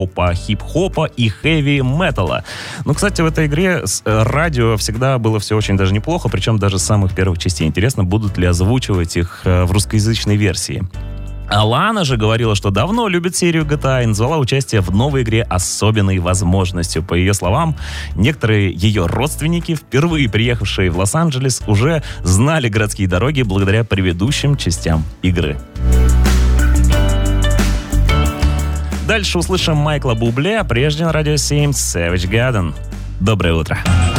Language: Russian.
попа, хип-хопа и хэви-металла. Ну, кстати, в этой игре с радио всегда было все очень даже неплохо, причем даже с самых первых частей. Интересно, будут ли озвучивать их в русскоязычной версии. Алана же говорила, что давно любит серию GTA и назвала участие в новой игре особенной возможностью. По ее словам, некоторые ее родственники, впервые приехавшие в Лос-Анджелес, уже знали городские дороги благодаря предыдущим частям игры. Дальше услышим Майкла Бубле, а прежде на Радио 7 Savage Garden. Доброе утро.